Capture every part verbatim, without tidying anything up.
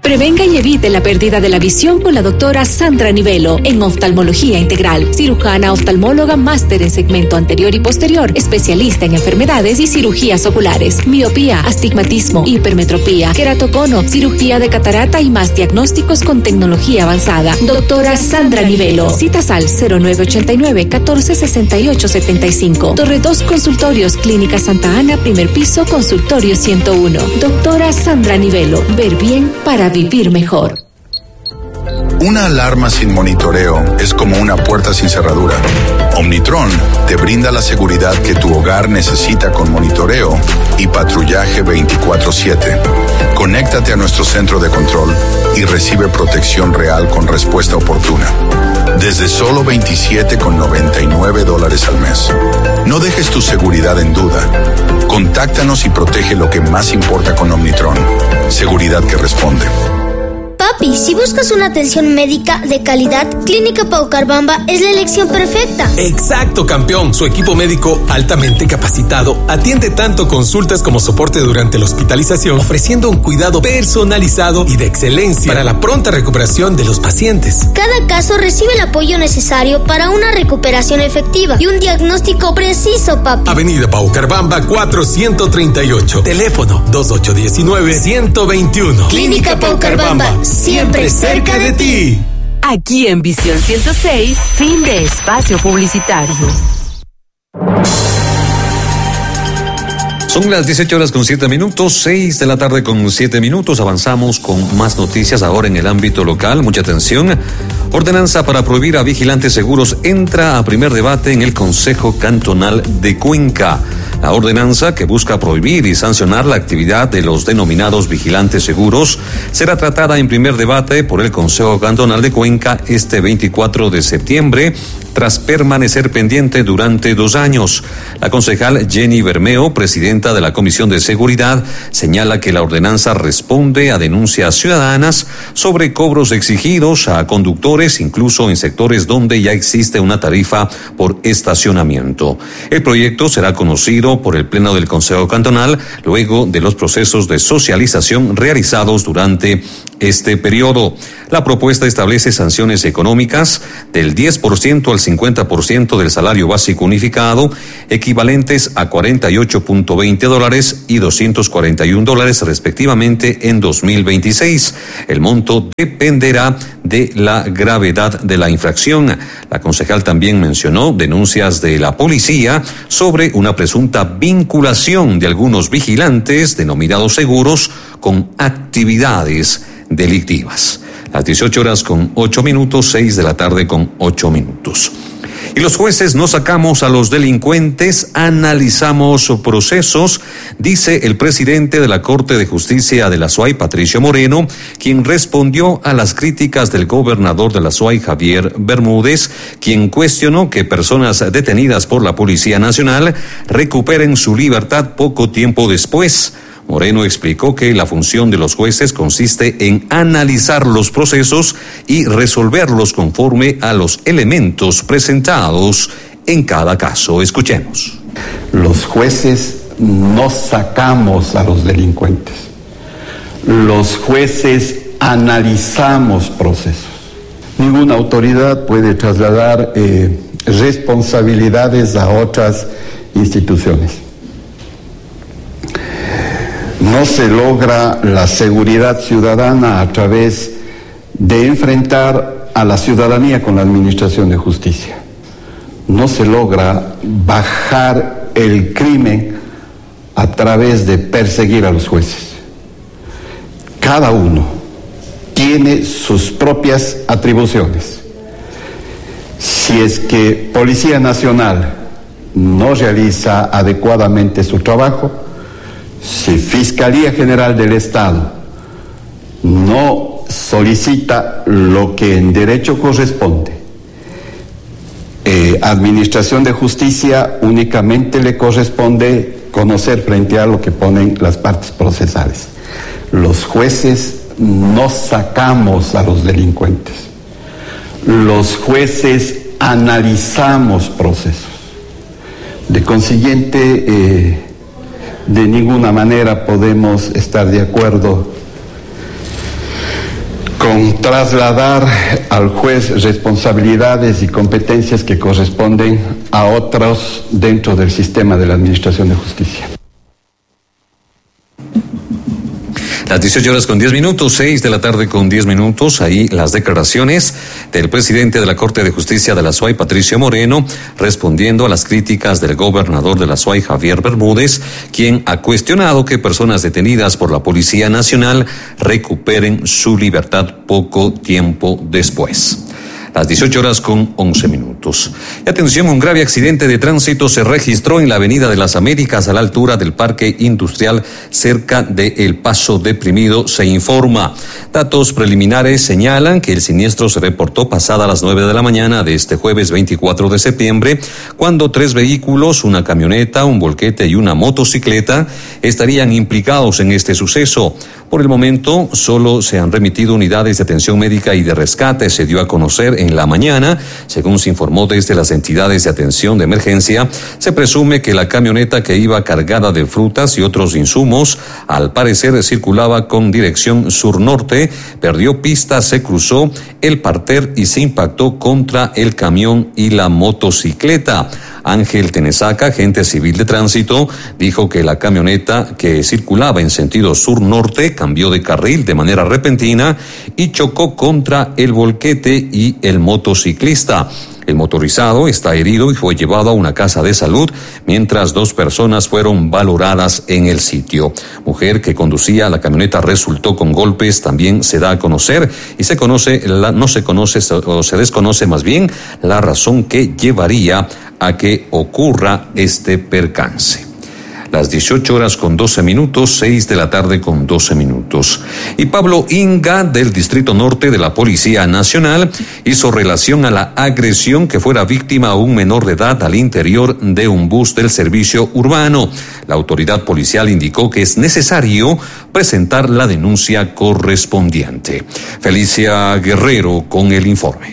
Prevenga y evite la pérdida de la visión con la doctora Sandra Nivelo en oftalmología integral, cirujana oftalmóloga máster en segmento anterior y posterior, especialista en enfermedades y cirugías oculares, miopía, astigmatismo, hipermetropía, queratocono, cirugía de catarata y más diagnósticos con tecnología avanzada. Doctora Sandra Nivelo. Citas al cero nueve ochenta y nueve, catorce sesenta y ocho setenta y cinco. Torre dos Consultorios, Clínica Santa Ana, primer piso, consultorio ciento uno. Doctora Sandra Nivelo. Ver bien para vivir mejor. Una alarma sin monitoreo es como una puerta sin cerradura. Omnitron te brinda la seguridad que tu hogar necesita con monitoreo y patrullaje veinticuatro siete. Conéctate a nuestro centro de control y recibe protección real con respuesta oportuna. Desde solo veintisiete con noventa y nueve dólares al mes. No dejes tu seguridad en duda. Contáctanos y protege lo que más importa con Omnitron. Seguridad que responde. Papi, si buscas una atención médica de calidad, Clínica Paucarbamba es la elección perfecta. Exacto, campeón. Su equipo médico altamente capacitado atiende tanto consultas como soporte durante la hospitalización, ofreciendo un cuidado personalizado y de excelencia para la pronta recuperación de los pacientes. Cada caso recibe el apoyo necesario para una recuperación efectiva y un diagnóstico preciso, papi. Avenida Paucarbamba cuatrocientos treinta y ocho. Teléfono dos ocho uno nueve, uno dos uno. Clínica Paucarbamba. Siempre cerca de ti. Aquí en Visión ciento seis, fin de espacio publicitario. Son las dieciocho horas con siete minutos, seis de la tarde con siete minutos. Avanzamos con más noticias ahora en el ámbito local. Mucha atención. Ordenanza para prohibir a vigilantes seguros entra a primer debate en el Consejo Cantonal de Cuenca. La ordenanza, que busca prohibir y sancionar la actividad de los denominados vigilantes seguros, será tratada en primer debate por el Consejo Cantonal de Cuenca este veinticuatro de septiembre, tras permanecer pendiente durante dos años. La concejal Jenny Bermeo, presidenta de la Comisión de Seguridad, señala que la ordenanza responde a denuncias ciudadanas sobre cobros exigidos a conductores, incluso en sectores donde ya existe una tarifa por estacionamiento. El proyecto será conocido por el Pleno del Consejo Cantonal luego de los procesos de socialización realizados durante este periodo. La propuesta establece sanciones económicas del diez por ciento al cincuenta por ciento del salario básico unificado, equivalentes a cuarenta y ocho punto veinte dólares y doscientos cuarenta y un dólares respectivamente en dos mil veintiséis. El monto dependerá de la gravedad de la infracción. La concejal también mencionó denuncias de la policía sobre una presunta vinculación de algunos vigilantes denominados seguros con actividades delictivas. Las dieciocho horas con ocho minutos, seis de la tarde con ocho minutos. Y los jueces no sacamos a los delincuentes, analizamos procesos, dice el presidente de la Corte de Justicia de la S U A Y, Patricio Moreno, quien respondió a las críticas del gobernador de la S U A Y, Javier Bermúdez, quien cuestionó que personas detenidas por la Policía Nacional recuperen su libertad poco tiempo después. Moreno explicó que la función de los jueces consiste en analizar los procesos y resolverlos conforme a los elementos presentados en cada caso. Escuchemos. Los jueces no sacamos a los delincuentes. Los jueces analizamos procesos. Ninguna autoridad puede trasladar eh, responsabilidades a otras instituciones. No se logra la seguridad ciudadana a través de enfrentar a la ciudadanía con la administración de justicia. No se logra bajar el crimen a través de perseguir a los jueces. Cada uno tiene sus propias atribuciones. Si es que Policía Nacional no realiza adecuadamente su trabajo, si Fiscalía General del Estado no solicita lo que en derecho corresponde, eh, Administración de Justicia únicamente le corresponde conocer frente a lo que ponen las partes procesales. Los jueces no sacamos a los delincuentes. Los jueces analizamos procesos. De consiguiente, eh, de ninguna manera podemos estar de acuerdo trasladar al juez responsabilidades y competencias que corresponden a otros dentro del sistema de la Administración de Justicia. Las dieciocho horas con diez minutos, seis de la tarde con diez minutos, ahí las declaraciones del presidente de la Corte de Justicia de la S U A Y, Patricio Moreno, respondiendo a las críticas del gobernador de la S U A Y, Javier Bermúdez, quien ha cuestionado que personas detenidas por la Policía Nacional recuperen su libertad poco tiempo después. Las dieciocho horas con once minutos. Y atención, un grave accidente de tránsito se registró en la Avenida de las Américas a la altura del Parque Industrial cerca de El Paso Deprimido, se informa. Datos preliminares señalan que el siniestro se reportó pasada las nueve de la mañana de este jueves veinticuatro de septiembre, cuando tres vehículos, una camioneta, un volquete y una motocicleta estarían implicados en este suceso. Por el momento, solo se han remitido unidades de atención médica y de rescate. Se dio a conocer en la mañana, según se informó desde las entidades de atención de emergencia, se presume que la camioneta que iba cargada de frutas y otros insumos, al parecer circulaba con dirección sur-norte, perdió pista, se cruzó el parter y se impactó contra el camión y la motocicleta. Ángel Tenesaca, agente civil de tránsito, dijo que la camioneta que circulaba en sentido sur-norte cambió de carril de manera repentina y chocó contra el volquete y el motociclista. El motorizado está herido y fue llevado a una casa de salud, mientras dos personas fueron valoradas en el sitio. Mujer que conducía la camioneta resultó con golpes, también se da a conocer, y se conoce, la, no se conoce o se desconoce más bien la razón que llevaría a que ocurra este percance. Las dieciocho horas con doce minutos, seis de la tarde con doce minutos. Y Pablo Inga, del Distrito Norte de la Policía Nacional, hizo relación a la agresión que fuera víctima a un menor de edad al interior de un bus del servicio urbano. La autoridad policial indicó que es necesario presentar la denuncia correspondiente. Felicia Guerrero con el informe.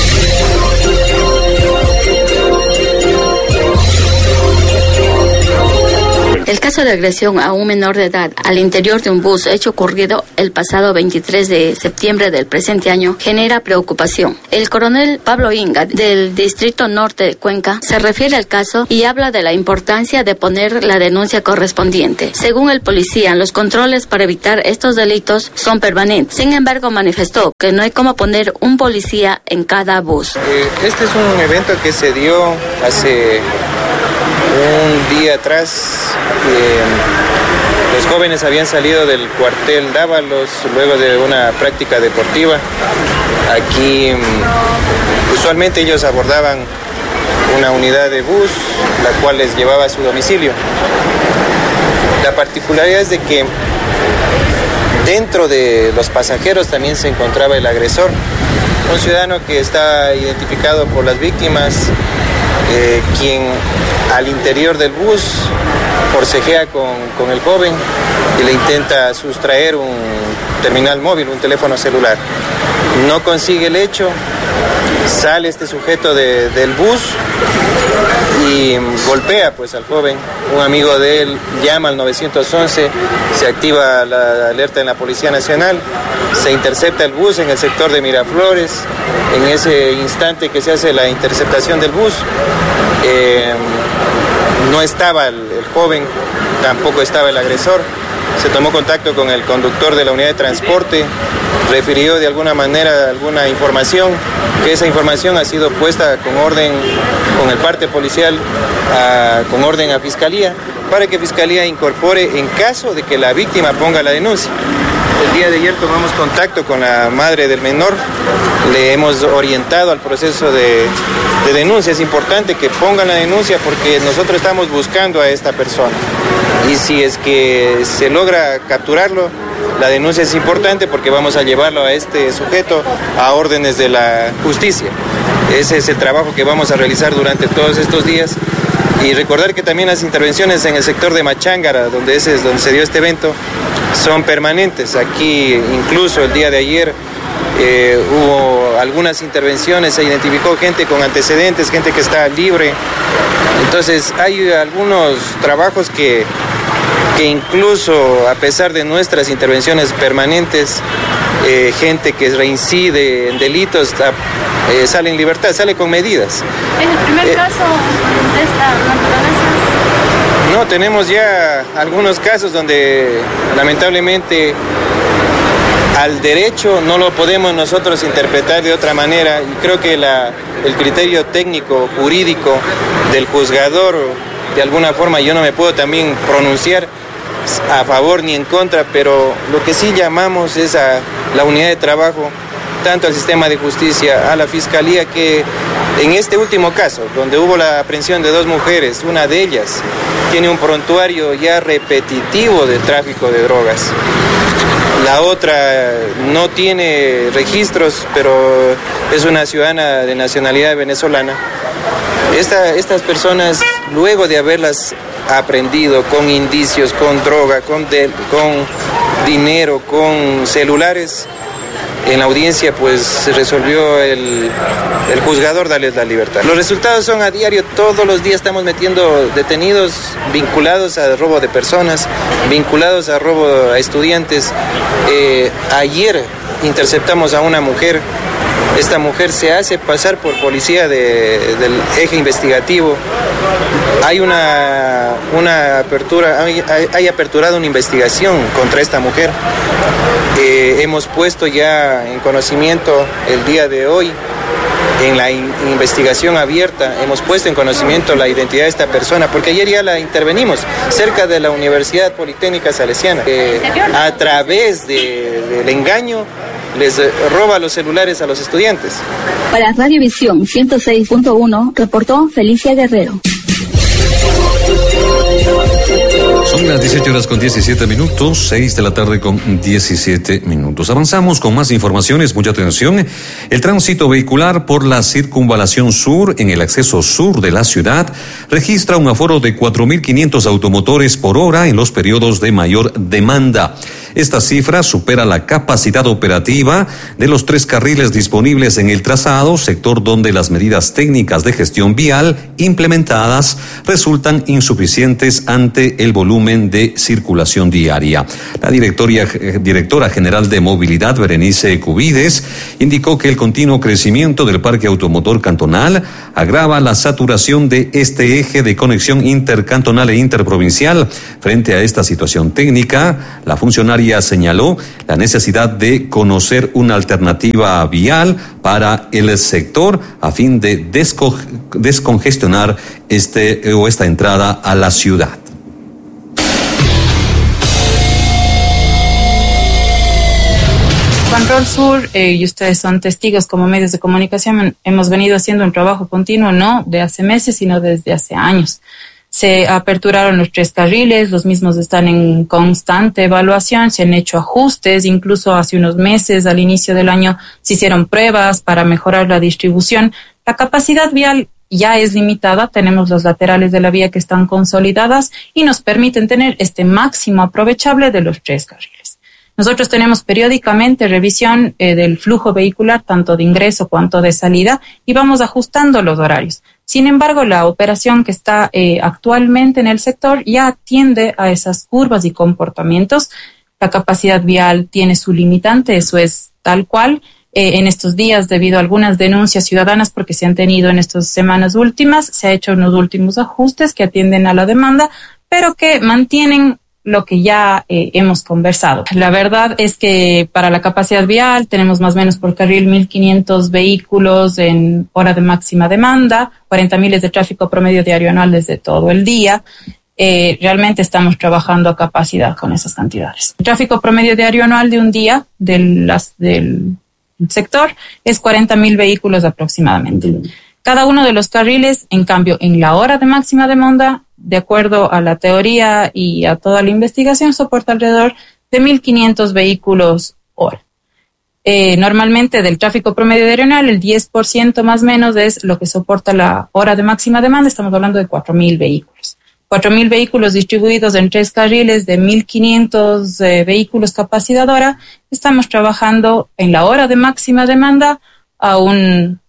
El caso de agresión a un menor de edad al interior de un bus, hecho ocurrido el pasado veintitrés de septiembre del presente año, genera preocupación. El coronel Pablo Inga, del Distrito Norte de Cuenca, se refiere al caso y habla de la importancia de poner la denuncia correspondiente. Según el policía, los controles para evitar estos delitos son permanentes. Sin embargo, manifestó que no hay cómo poner un policía en cada bus. Eh, este es un evento que se dio hace un día atrás. Eh, los jóvenes habían salido del cuartel Dávalos luego de una práctica deportiva. Aquí usualmente ellos abordaban una unidad de bus, la cual les llevaba a su domicilio. La particularidad es de que dentro de los pasajeros también se encontraba el agresor, un ciudadano que está identificado por las víctimas, eh, quien al interior del bus forcejea con, con el joven y le intenta sustraer un terminal móvil, un teléfono celular. No consigue el hecho, sale este sujeto de, del bus y golpea pues al joven. Un amigo de él llama al nueve once, se activa la alerta en la Policía Nacional, se intercepta el bus en el sector de Miraflores. En ese instante que se hace la interceptación del bus, eh, no estaba el, el joven, tampoco estaba el agresor. Se tomó contacto con el conductor de la unidad de transporte, refirió de alguna manera alguna información, que esa información ha sido puesta con orden, con el parte policial, a, con orden a Fiscalía, para que Fiscalía incorpore en caso de que la víctima ponga la denuncia. El día de ayer tomamos contacto con la madre del menor, le hemos orientado al proceso de, de denuncia. Es importante que pongan la denuncia porque nosotros estamos buscando a esta persona. Y si es que se logra capturarlo, la denuncia es importante porque vamos a llevarlo a este sujeto a órdenes de la justicia. Ese es el trabajo que vamos a realizar durante todos estos días. Y recordar que también las intervenciones en el sector de Machángara, donde, ese es donde se dio este evento, son permanentes. Aquí incluso el día de ayer eh, hubo algunas intervenciones, se identificó gente con antecedentes, gente que está libre. Entonces hay algunos trabajos que, que incluso a pesar de nuestras intervenciones permanentes, eh, gente que reincide en delitos eh, sale en libertad, sale con medidas. ¿Es el primer eh, caso de esta naturaleza? No, tenemos ya algunos casos donde lamentablemente al derecho no lo podemos nosotros interpretar de otra manera, y creo que la, el criterio técnico, jurídico del juzgador, de alguna forma yo no me puedo también pronunciar a favor ni en contra, pero lo que sí llamamos es a la unidad de trabajo, tanto al sistema de justicia, a la fiscalía, que en este último caso, donde hubo la aprehensión de dos mujeres, una de ellas tiene un prontuario ya repetitivo de tráfico de drogas. La otra no tiene registros, pero es una ciudadana de nacionalidad venezolana. Esta, estas personas, luego de haberlas aprehendido con indicios, con droga, con, de, con dinero, con celulares, en la audiencia pues se resolvió el, el juzgador darles la libertad. Los resultados son a diario, todos los días estamos metiendo detenidos vinculados a robo de personas, vinculados a robo a estudiantes. Eh, ayer interceptamos a una mujer. Esta mujer se hace pasar por policía de, del eje investigativo. Hay una, una apertura, hay, hay aperturado una investigación contra esta mujer. Eh, hemos puesto ya en conocimiento el día de hoy, en la in- investigación abierta, hemos puesto en conocimiento la identidad de esta persona, porque ayer ya la intervenimos cerca de la Universidad Politécnica Salesiana. Eh, a través de, del engaño, les roba los celulares a los estudiantes. Para Radio Visión ciento seis punto uno, reportó Felicia Guerrero. Son las dieciocho horas con diecisiete minutos, seis de la tarde con diecisiete minutos. Avanzamos con más informaciones, mucha atención. El tránsito vehicular por la circunvalación sur en el acceso sur de la ciudad registra un aforo de cuatro mil quinientos automotores por hora en los periodos de mayor demanda. Esta cifra supera la capacidad operativa de los tres carriles disponibles en el trazado, sector donde las medidas técnicas de gestión vial implementadas resultan insuficientes ante el volumen de circulación diaria. La directoria, directora general de Movilidad, Berenice Cubides, indicó que el continuo crecimiento del parque automotor cantonal agrava la saturación de este eje de conexión intercantonal e interprovincial. Frente a esta situación técnica, la funcionaria señaló la necesidad de conocer una alternativa vial para el sector a fin de desco- descongestionar este o esta entrada a la ciudad. Control Sur, eh, y ustedes son testigos como medios de comunicación, hemos venido haciendo un trabajo continuo, no de hace meses, sino desde hace años. Se aperturaron los tres carriles, los mismos están en constante evaluación, se han hecho ajustes, incluso hace unos meses, al inicio del año, se hicieron pruebas para mejorar la distribución. La capacidad vial ya es limitada, tenemos los laterales de la vía que están consolidadas y nos permiten tener este máximo aprovechable de los tres carriles. Nosotros tenemos periódicamente revisión eh, del flujo vehicular, tanto de ingreso cuanto de salida, y vamos ajustando los horarios. Sin embargo, la operación que está eh, actualmente en el sector ya atiende a esas curvas y comportamientos. La capacidad vial tiene su limitante, eso es tal cual. Eh, en estos días, debido a algunas denuncias ciudadanas porque se han tenido en estas semanas últimas, se ha hecho unos últimos ajustes que atienden a la demanda, pero que mantienen lo que ya eh, hemos conversado. La verdad es que para la capacidad vial tenemos más o menos por carril mil quinientos vehículos en hora de máxima demanda, cuarenta miles de tráfico promedio diario anual desde todo el día. Eh, realmente estamos trabajando a capacidad con esas cantidades. El tráfico promedio diario anual de un día del, las, del sector es cuarenta mil vehículos aproximadamente. Cada uno de los carriles, en cambio, en la hora de máxima demanda, de acuerdo a la teoría y a toda la investigación, soporta alrededor de mil quinientos vehículos hora. Eh, normalmente del tráfico promedio diario anual, el diez por ciento más o menos es lo que soporta la hora de máxima demanda. Estamos hablando de cuatro mil vehículos. cuatro mil vehículos distribuidos en tres carriles de mil quinientos eh, vehículos capacidad hora. Estamos trabajando en la hora de máxima demanda a un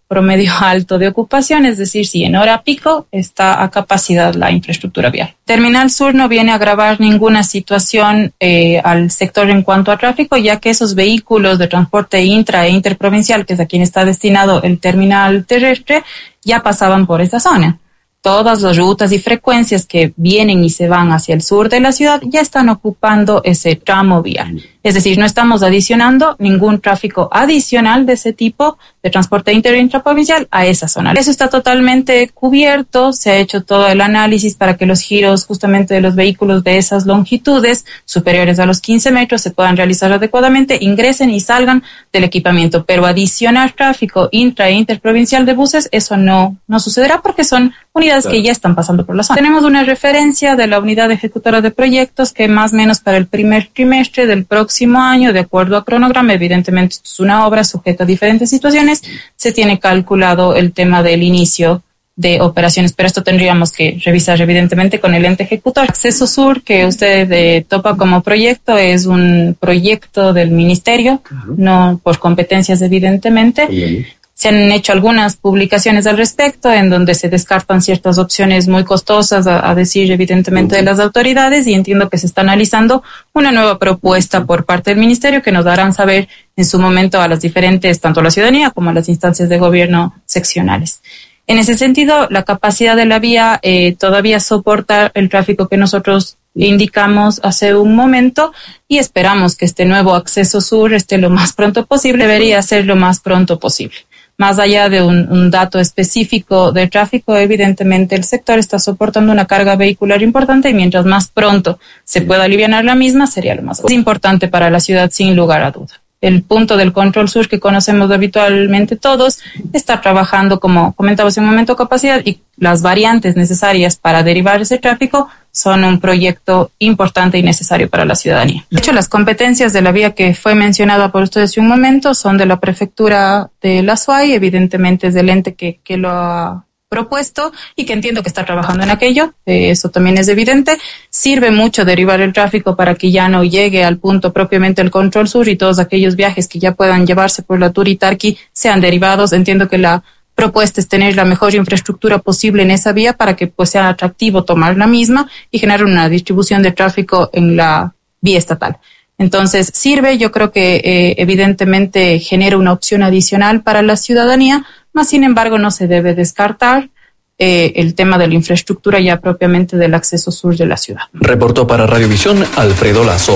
promedio alto de ocupación, es decir, si en hora pico está a capacidad la infraestructura vial. Terminal Sur no viene a agravar ninguna situación eh, al sector en cuanto a tráfico, ya que esos vehículos de transporte intra e interprovincial, que es a quien está destinado el terminal terrestre, ya pasaban por esa zona. Todas las rutas y frecuencias que vienen y se van hacia el sur de la ciudad ya están ocupando ese tramo vial. Es decir, no estamos adicionando ningún tráfico adicional de ese tipo de transporte inter e intraprovincial a esa zona. Eso está totalmente cubierto, se ha hecho todo el análisis para que los giros justamente de los vehículos de esas longitudes superiores a los quince metros se puedan realizar adecuadamente, ingresen y salgan del equipamiento. Pero adicionar tráfico intra e interprovincial de buses, eso no, no sucederá porque son unidades claro. que ya están pasando por la zona. Tenemos una referencia de la unidad ejecutora de proyectos que más o menos para el primer trimestre del próximo año, de acuerdo a cronograma, evidentemente esto es una obra sujeta a diferentes situaciones, se tiene calculado el tema del inicio de operaciones, pero esto tendríamos que revisar evidentemente con el ente ejecutor. Acceso Sur, que usted eh, topa como proyecto, es un proyecto del ministerio, uh-huh. no por competencias evidentemente. Uh-huh. Se han hecho algunas publicaciones al respecto en donde se descartan ciertas opciones muy costosas, a, a decir evidentemente de las autoridades, y entiendo que se está analizando una nueva propuesta por parte del ministerio que nos darán saber en su momento a las diferentes, tanto a la ciudadanía como a las instancias de gobierno seccionales. En ese sentido, la capacidad de la vía eh, todavía soporta el tráfico que nosotros indicamos hace un momento y esperamos que este nuevo acceso sur esté lo más pronto posible, debería ser lo más pronto posible. Más allá de un, un dato específico de tráfico, evidentemente el sector está soportando una carga vehicular importante y mientras más pronto se pueda alivianar la misma, sería lo más importante para la ciudad, sin lugar a duda. El punto del Control Sur que conocemos habitualmente todos está trabajando, como comentaba hace un momento, capacidad, y las variantes necesarias para derivar ese tráfico son un proyecto importante y necesario para la ciudadanía. De hecho, las competencias de la vía que fue mencionada por ustedes hace un momento son de la Prefectura de la S U A Y, evidentemente es del ente que, que lo ha propuesto y que entiendo que está trabajando en aquello, eh, eso también es evidente. Sirve mucho derivar el tráfico para que ya no llegue al punto propiamente el Control Sur y todos aquellos viajes que ya puedan llevarse por la Turitarqui sean derivados. Entiendo que la propuesta es tener la mejor infraestructura posible en esa vía para que pues sea atractivo tomar la misma y generar una distribución de tráfico en la vía estatal. Entonces sirve, yo creo que eh, evidentemente genera una opción adicional para la ciudadanía, más sin embargo no se debe descartar eh, el tema de la infraestructura ya propiamente del acceso sur de la ciudad. Reportó para Radiovisión Alfredo Lazo.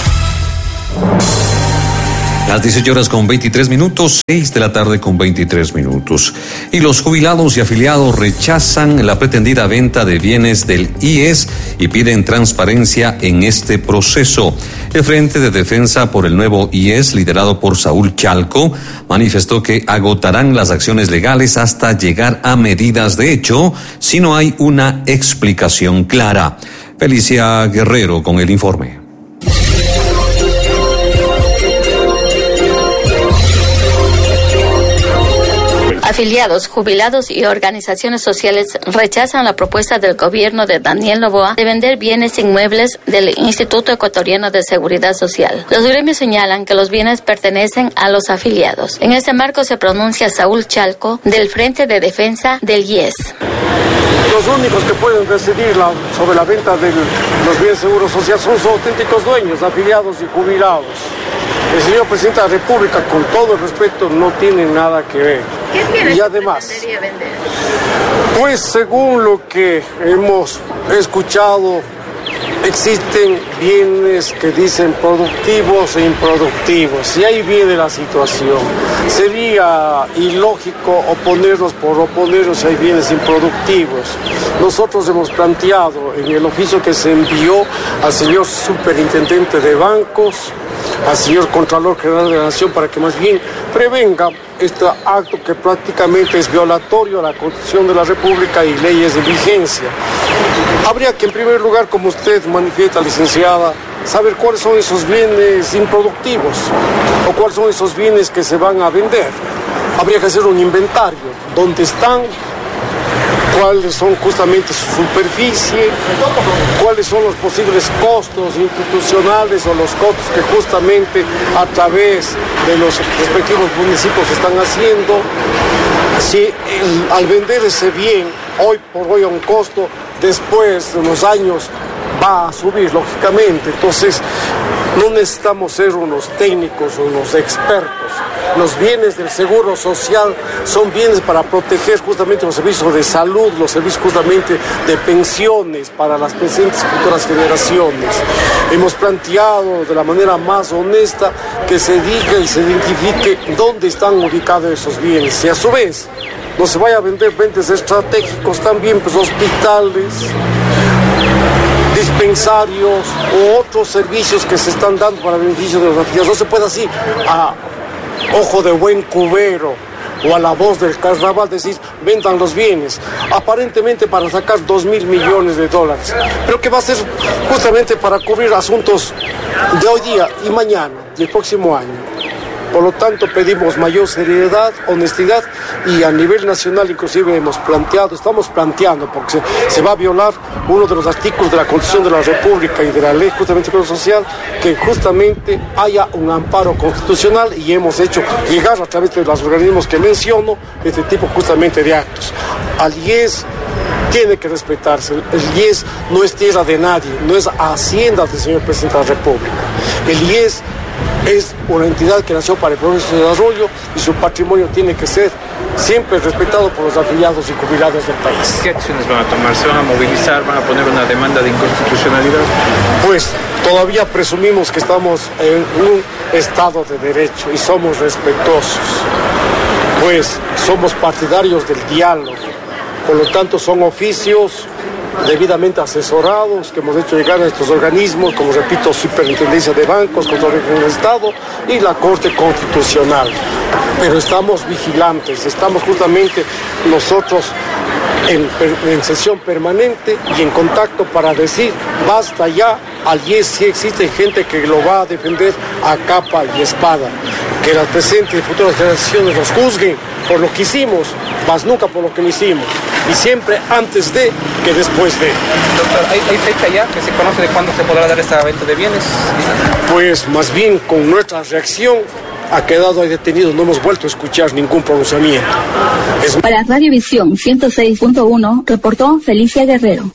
Las dieciocho horas con veintitrés minutos, seis de la tarde con veintitrés minutos. Y los jubilados y afiliados rechazan la pretendida venta de bienes del I E S y piden transparencia en este proceso. El Frente de Defensa por el Nuevo I E S, liderado por Saúl Chalco, manifestó que agotarán las acciones legales hasta llegar a medidas de hecho si no hay una explicación clara. Felicia Guerrero con el informe. Afiliados, jubilados y organizaciones sociales rechazan la propuesta del gobierno de Daniel Noboa de vender bienes inmuebles del Instituto Ecuatoriano de Seguridad Social. Los gremios señalan que los bienes pertenecen a los afiliados. En este marco se pronuncia Saúl Chalco del Frente de Defensa del I E S. Los únicos que pueden decidir la, sobre la venta de los bienes seguros sociales son sus auténticos dueños, afiliados y jubilados. El señor presidente de la República, con todo el respeto, no tiene nada que ver. ¿Qué bienes y además, pretendería vender? Pues según lo que hemos escuchado, existen bienes que dicen productivos e improductivos, y ahí viene la situación. Sería ilógico oponernos por oponernos si hay bienes improductivos. Nosotros hemos planteado en el oficio que se envió al señor superintendente de bancos, al señor Contralor General de la Nación, para que más bien prevenga este acto que prácticamente es violatorio a la Constitución de la República y leyes de vigencia. Habría que, en primer lugar, como usted manifiesta, licenciada, saber cuáles son esos bienes improductivos o cuáles son esos bienes que se van a vender. Habría que hacer un inventario, dónde están, cuáles son justamente su superficie, cuáles son los posibles costos institucionales o los costos que justamente a través de los respectivos municipios están haciendo, Si el, al vender ese bien, hoy por hoy a un costo, después de unos años va a subir, lógicamente. Entonces, no necesitamos ser unos técnicos o unos expertos. Los bienes del seguro social son bienes para proteger justamente los servicios de salud, los servicios justamente de pensiones para las presentes y futuras generaciones. Hemos planteado de la manera más honesta que se diga y se identifique dónde están ubicados esos bienes. Y a su vez, no se vaya a vender bienes estratégicos también, pues hospitales, dispensarios u otros servicios que se están dando para el beneficio de los afiliados. No se puede así a ojo de buen cubero o a la voz del carnaval decir vendan los bienes, aparentemente para sacar dos mil millones de dólares, pero que va a ser justamente para cubrir asuntos de hoy día y mañana y el próximo año. Por lo tanto, pedimos mayor seriedad, honestidad, y a nivel nacional inclusive hemos planteado, estamos planteando, porque se, se va a violar uno de los artículos de la Constitución de la República y de la Ley justamente de Seguro Social, que justamente haya un amparo constitucional, y hemos hecho llegar a través de los organismos que menciono este tipo justamente de actos. Al I E S tiene que respetarse. El I E S no es tierra de nadie, no es hacienda del señor presidente de la República. El I E S es una entidad que nació para el progreso y desarrollo, y su patrimonio tiene que ser siempre respetado por los afiliados y jubilados del país. ¿Qué acciones van a tomar? ¿Se van a movilizar? ¿Van a poner una demanda de inconstitucionalidad? Pues todavía presumimos que estamos en un Estado de Derecho y somos respetuosos, pues somos partidarios del diálogo. Por lo tanto, son oficios debidamente asesorados que hemos hecho llegar a estos organismos, como repito, Superintendencia de Bancos, Control del Estado y la Corte Constitucional. Pero estamos vigilantes, estamos justamente nosotros en, en sesión permanente y en contacto para decir basta ya. Al I E S sí existe gente que lo va a defender a capa y espada. Que las presentes y futuras generaciones nos juzguen por lo que hicimos, más nunca por lo que no hicimos. Y siempre antes de que después de. Doctor, ¿hay, hay fecha ya que se conoce de cuándo se podrá dar esta venta de bienes? Pues más bien con nuestra reacción ha quedado ahí detenido, no hemos vuelto a escuchar ningún pronunciamiento. Es... Para Radiovisión ciento seis punto uno, reportó Felicia Guerrero.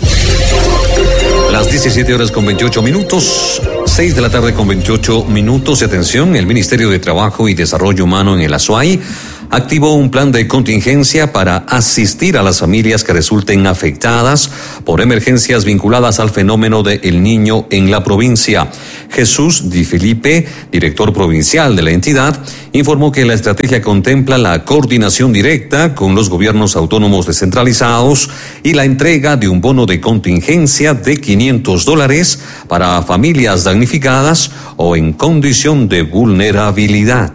Las diecisiete horas con veintiocho minutos, seis de la tarde con veintiocho minutos. Atención, el Ministerio de Trabajo y Desarrollo Humano en el Azuay activó un plan de contingencia para asistir a las familias que resulten afectadas por emergencias vinculadas al fenómeno de El Niño en la provincia. Jesús Di Felipe, director provincial de la entidad, informó que la estrategia contempla la coordinación directa con los gobiernos autónomos descentralizados y la entrega de un bono de contingencia de quinientos dólares para familias damnificadas o en condición de vulnerabilidad.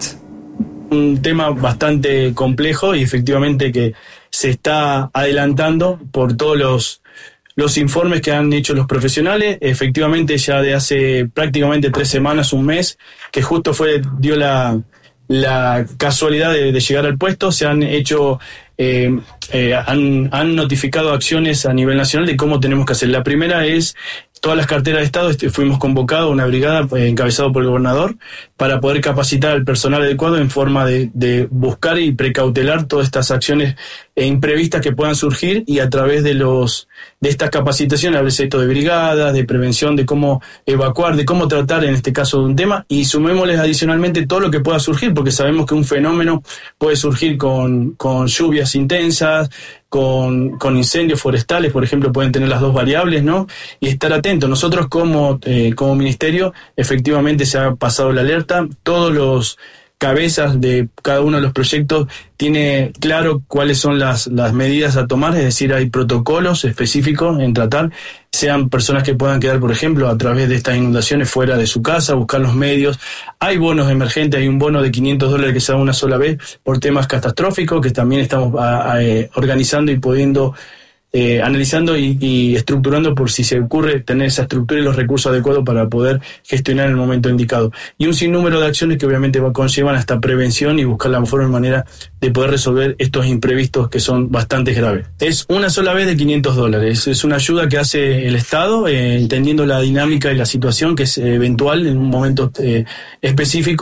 Un tema bastante complejo y efectivamente que se está adelantando por todos los, los informes que han hecho los profesionales. Efectivamente ya de hace prácticamente tres semanas, un mes, que justo fue dio la, la casualidad de, de llegar al puesto, se han hecho... Eh, eh, han, han notificado acciones a nivel nacional de cómo tenemos que hacer. La primera es todas las carteras de Estado. Este, fuimos convocados a una brigada eh, encabezado por el gobernador para poder capacitar al personal adecuado en forma de, de buscar y precautelar todas estas acciones eh, imprevistas que puedan surgir, y a través de los de estas capacitaciones, a veces esto de brigadas, de prevención, de cómo evacuar, de cómo tratar en este caso de un tema, y sumémosles adicionalmente todo lo que pueda surgir, porque sabemos que un fenómeno puede surgir con, con lluvias intensas, con, con incendios forestales, por ejemplo, pueden tener las dos variables, ¿no? Y estar atentos. Nosotros como, eh, como ministerio, efectivamente se ha pasado la alerta, todos los cabezas de cada uno de los proyectos tiene claro cuáles son las, las medidas a tomar, es decir, hay protocolos específicos en tratar, sean personas que puedan quedar, por ejemplo, a través de estas inundaciones fuera de su casa, buscar los medios. Hay bonos emergentes, hay un bono de quinientos dólares que se da una sola vez por temas catastróficos, que también estamos a, a, eh, organizando y pudiendo Eh, analizando y, y estructurando por si se ocurre tener esa estructura y los recursos adecuados para poder gestionar en el momento indicado. Y un sinnúmero de acciones que obviamente conllevan hasta prevención y buscar la mejor manera de poder resolver estos imprevistos que son bastante graves. Es una sola vez de quinientos dólares. Es una ayuda que hace el Estado, eh, entendiendo la dinámica y la situación que es eventual en un momento eh, específico,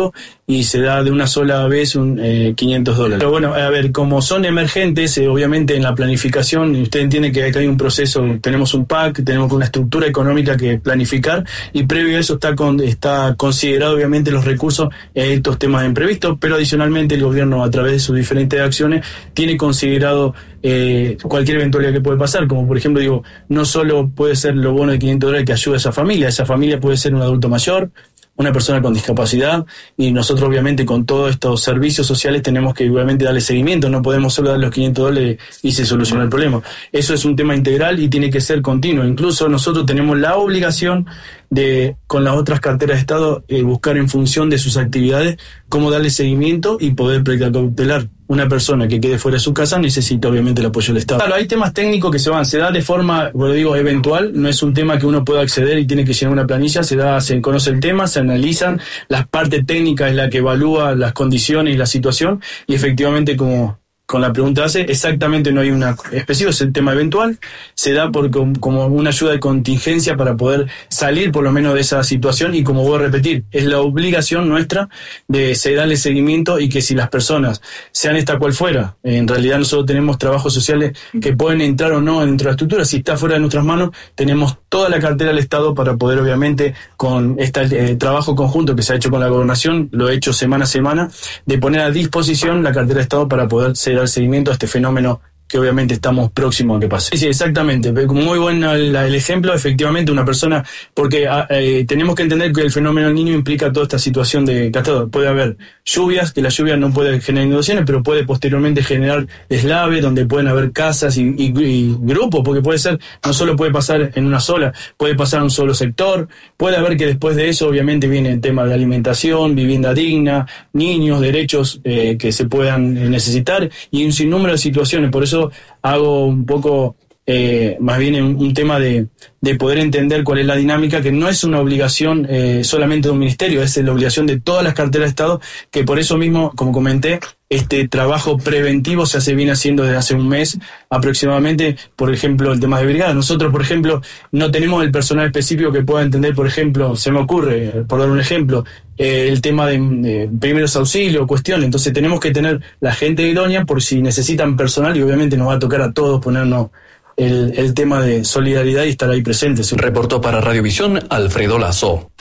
y se da de una sola vez un eh, quinientos dólares. Pero bueno, a ver, como son emergentes, eh, obviamente en la planificación, usted entiende que acá hay un proceso, tenemos un P A C, tenemos una estructura económica que planificar, y previo a eso está, con, está considerado obviamente los recursos en estos temas imprevistos, pero adicionalmente el gobierno a través de sus diferentes acciones tiene considerado eh, cualquier eventualidad que puede pasar, como por ejemplo digo, no solo puede ser lo bono de quinientos dólares que ayuda a esa familia, esa familia puede ser un adulto mayor, una persona con discapacidad, y nosotros obviamente con todos estos servicios sociales tenemos que obviamente darle seguimiento, no podemos solo dar los quinientos dólares y se soluciona el problema. Eso es un tema integral y tiene que ser continuo. Incluso nosotros tenemos la obligación de, con las otras carteras de Estado, eh, buscar en función de sus actividades cómo darle seguimiento y poder precautelar. Una persona que quede fuera de su casa necesita obviamente el apoyo del Estado. Claro, hay temas técnicos que se van, se da de forma, como digo, eventual, no es un tema que uno pueda acceder y tiene que llenar una planilla, se da, se conoce el tema, se analizan, la parte técnica es la que evalúa las condiciones y la situación, y efectivamente, como con la pregunta hace, exactamente no hay una específica, es el tema eventual, se da por como una ayuda de contingencia para poder salir por lo menos de esa situación, y como voy a repetir, es la obligación nuestra de darle seguimiento, y que si las personas, sean esta cual fuera, en realidad nosotros tenemos trabajos sociales que pueden entrar o no dentro de la estructura, si está fuera de nuestras manos, tenemos toda la cartera del Estado para poder obviamente con este eh, trabajo conjunto que se ha hecho con la gobernación, lo he hecho semana a semana, de poner a disposición la cartera del Estado para poder ser dar seguimiento a este fenómeno que obviamente estamos próximos a que pase. Sí, exactamente, muy bueno el, el ejemplo, efectivamente una persona, porque eh, tenemos que entender que el fenómeno del Niño implica toda esta situación de catastro. Puede haber lluvias, que la lluvia no puede generar inundaciones, pero puede posteriormente generar deslaves, donde pueden haber casas y, y, y grupos, porque puede ser, no solo puede pasar en una sola, puede pasar en un solo sector, puede haber que después de eso obviamente viene el tema de la alimentación, vivienda digna, niños, derechos eh, que se puedan necesitar, y un sinnúmero de situaciones. Por eso hago un poco eh, más bien un, un tema de, de poder entender cuál es la dinámica, que no es una obligación eh, solamente de un ministerio, es la obligación de todas las carteras de Estado, que por eso mismo, como comenté, este trabajo preventivo se hace, viene haciendo desde hace un mes aproximadamente. Por ejemplo, el tema de brigada. Nosotros, por ejemplo, no tenemos el personal específico que pueda entender, por ejemplo, se me ocurre, por dar un ejemplo, eh, el tema de eh, primeros auxilios, cuestiones. Entonces tenemos que tener la gente idónea por si necesitan personal, y obviamente nos va a tocar a todos ponernos el, el tema de solidaridad y estar ahí presentes. Reportó para Radiovisión Alfredo Lazo.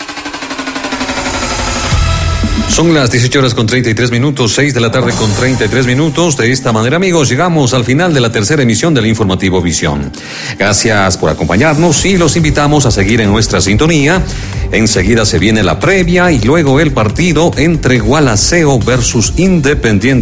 Son las dieciocho horas con treinta y tres minutos, seis de la tarde con treinta y tres minutos. De esta manera, amigos, llegamos al final de la tercera emisión del Informativo Visión. Gracias por acompañarnos y los invitamos a seguir en nuestra sintonía. Enseguida se viene la previa y luego el partido entre Gualaceo versus Independiente